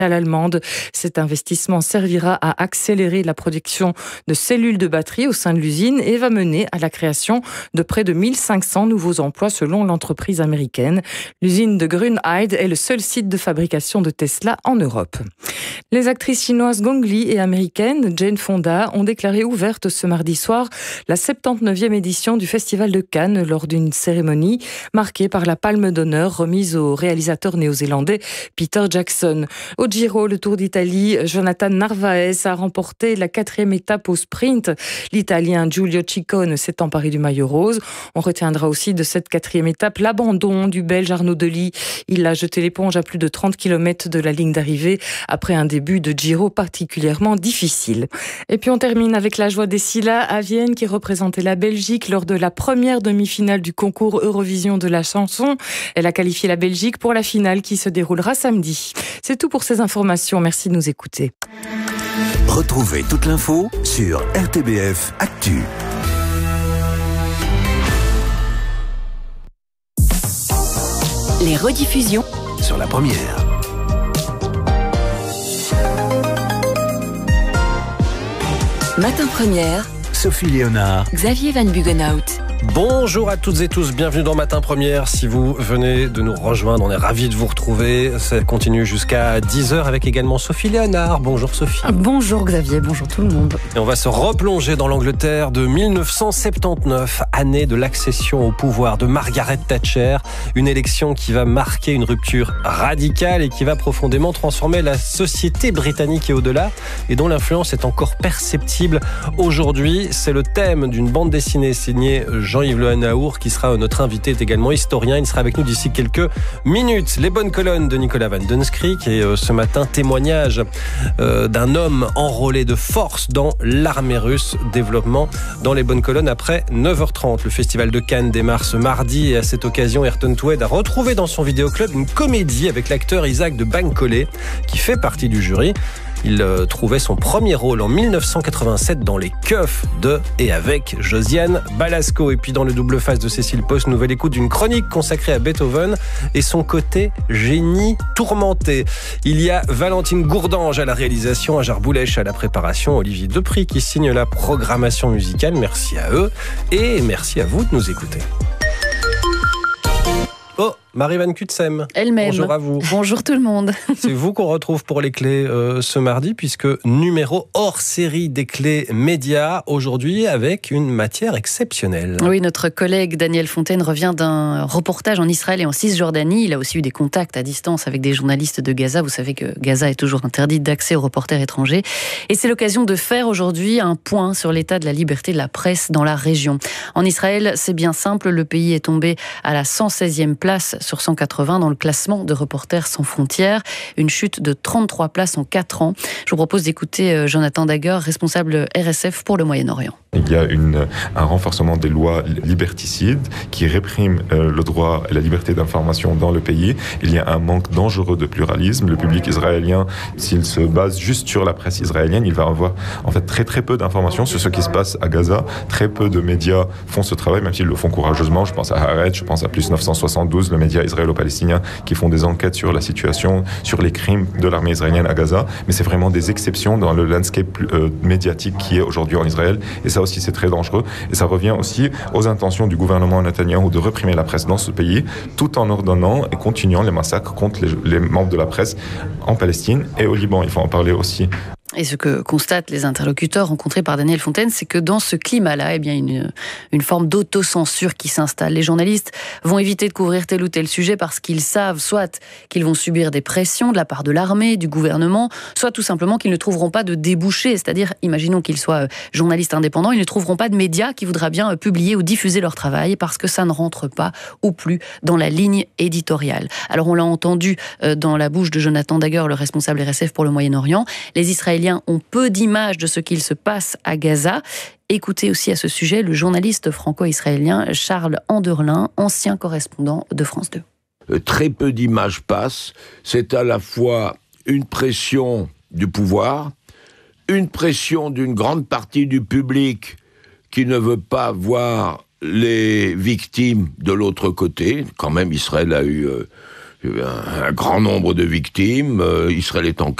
allemande. Cet investissement servira à accélérer la production de cellules de batterie au sein de l'usine et va mener à la création de près de 1500 nouveaux emplois selon l'entreprise américaine. L'usine de Grünheide est le seul site de fabrication de Tesla en Europe. Les actrices chinoises Gong Li et américaines Jane Fonda ont déclaré ouverte ce mardi soir la 79e édition du Festival de Cannes lors d'une cérémonie marquée par la Palme d'honneur remise au réalisateur néo-zélandais Peter Jackson. Au Giro, le Tour d'Italie, Jonathan Narvaez a remporté la 4e étape au sprint. L'Italien Giulio Ciccone s'est emparé du maillot rose. On retiendra aussi de cette 4e étape l'abandon du Belge Arnaud Delis. Il a jeté l'éponge à plus de 30 km de la ligne d'arrivée après un début de Giro particulièrement difficile. Et puis on termine avec la joie des Scylla à Vienne qui représentait la Belgique lors de la première demi-finale du concours Eurovision de la chanson. Elle a qualifié la Belgique pour la finale qui se déroulera samedi. C'est tout pour ces informations. Merci de nous écouter. Retrouvez toute l'info sur RTBF Actu. Les rediffusions Sur la première. Matin Première, Sophie Léonard. Xavier Van Bugenhout. Bonjour à toutes et tous, bienvenue dans Matin Première. Si vous venez de nous rejoindre, on est ravis de vous retrouver. Ça continue jusqu'à 10h avec également Sophie Léonard. Bonjour Sophie. Bonjour Xavier, bonjour tout le monde. Et on va se replonger dans l'Angleterre de 1979, année de l'accession au pouvoir de Margaret Thatcher. Une élection qui va marquer une rupture radicale et qui va profondément transformer la société britannique et au-delà, et dont l'influence est encore perceptible aujourd'hui. C'est le thème d'une bande dessinée signée Jean-Yves Le Hanaour qui sera notre invité, est également historien. Il sera avec nous d'ici quelques minutes. Les bonnes colonnes de Nicolas Van Dunskirk et ce matin, témoignage d'un homme enrôlé de force dans l'armée russe. Développement dans les bonnes colonnes après 9h30. Le festival de Cannes démarre ce mardi et à cette occasion, Ayrton Twed a retrouvé dans son vidéoclub une comédie avec l'acteur Isaac de Bancolé qui fait partie du jury. Il trouvait son premier rôle en 1987 dans Les Keufs de et avec Josiane Balasco. Et puis dans le double face de Cécile Post, nouvelle écoute d'une chronique consacrée à Beethoven et son côté génie tourmenté. Il y a Valentine Gourdange à la réalisation, Ajar Boulèche à la préparation, Olivier Depry qui signe la programmation musicale. Merci à eux et merci à vous de nous écouter. Oh, Marie-Van Kutsem. Elle-même. Bonjour à vous. Bonjour tout le monde. C'est vous qu'on retrouve pour les clés ce mardi, puisque numéro hors série des clés médias, aujourd'hui avec une matière exceptionnelle. Oui, notre collègue Daniel Fontaine revient d'un reportage en Israël et en Cisjordanie. Il a aussi eu des contacts à distance avec des journalistes de Gaza. Vous savez que Gaza est toujours interdite d'accès aux reporters étrangers. Et c'est l'occasion de faire aujourd'hui un point sur l'état de la liberté de la presse dans la région. En Israël, c'est bien simple, le pays est tombé à la 116e place sur 180 dans le classement de Reporters sans frontières, une chute de 33 places en 4 ans. Je vous propose d'écouter Jonathan Dagger, responsable RSF pour le Moyen-Orient. Il y a un renforcement des lois liberticides qui répriment le droit et la liberté d'information dans le pays. Il y a un manque dangereux de pluralisme. Le public israélien, s'il se base juste sur la presse israélienne, il va avoir en fait très très peu d'informations sur ce qui se passe à Gaza. Très peu de médias font ce travail, même s'ils le font courageusement. Je pense à Haaretz, je pense à Plus 972, le média israélo-palestinien, qui font des enquêtes sur la situation, sur les crimes de l'armée israélienne à Gaza. Mais c'est vraiment des exceptions dans le landscape médiatique qui est aujourd'hui en Israël. Et ça aussi, c'est très dangereux. Et ça revient aussi aux intentions du gouvernement Netanyahou de réprimer la presse dans ce pays, tout en ordonnant et continuant les massacres contre les membres de la presse en Palestine et au Liban. Il faut en parler aussi. Et ce que constatent les interlocuteurs rencontrés par Daniel Fontaine, c'est que dans ce climat-là, eh bien, une forme d'autocensure qui s'installe. Les journalistes vont éviter de couvrir tel ou tel sujet parce qu'ils savent soit qu'ils vont subir des pressions de la part de l'armée, du gouvernement, soit tout simplement qu'ils ne trouveront pas de débouchés. C'est-à-dire, imaginons qu'ils soient journalistes indépendants, ils ne trouveront pas de médias qui voudraient bien publier ou diffuser leur travail parce que ça ne rentre pas ou plus dans la ligne éditoriale. Alors on l'a entendu dans la bouche de Jonathan Dagger, le responsable RSF pour le Moyen-Orient, les Israéliens ont peu d'images de ce qu'il se passe à Gaza. Écoutez aussi à ce sujet le journaliste franco-israélien Charles Anderlin, ancien correspondant de France 2. Très peu d'images passent. C'est à la fois une pression du pouvoir, une pression d'une grande partie du public qui ne veut pas voir les victimes de l'autre côté. Quand même, Israël a eu un grand nombre de victimes. Israël est en